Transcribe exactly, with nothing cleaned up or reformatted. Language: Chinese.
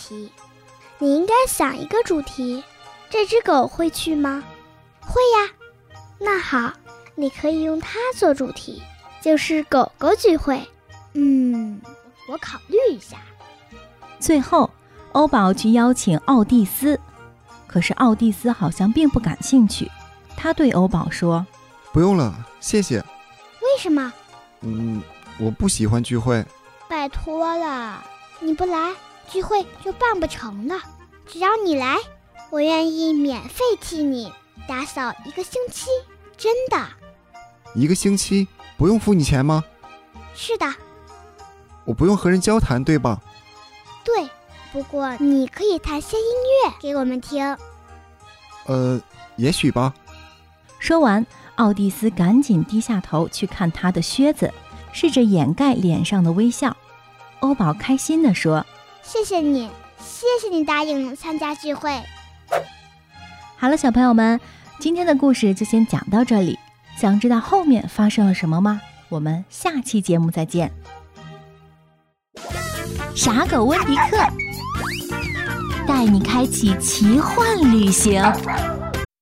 题。你应该想一个主题。这只狗会去吗？会呀。那好，你可以用它做主题，就是狗狗聚会。嗯，我考虑一下。 最后，欧宝去邀请奥蒂斯，可是奥蒂斯好像并不感兴趣。他对欧宝说： 不用了，谢谢。 为什么？ 嗯，我不喜欢聚会。 拜托了，你不来，聚会就办不成了。只要你来，我愿意免费替你打扫一个星期，真的。 一个星期不用付你钱吗？ 是的。 我不用和人交谈，对吧？ 对，不过你可以弹些音乐给我们听。 呃，也许吧。 说完，奥蒂斯赶紧低下头去看他的靴子，试着掩盖脸上的微笑。欧宝开心地说： 谢谢你，谢谢你答应参加聚会。 好了，小朋友们，今天的故事就先讲到这里。想知道后面发生了什么吗？我们下期节目再见。傻狗温迪克带你开启奇幻旅行。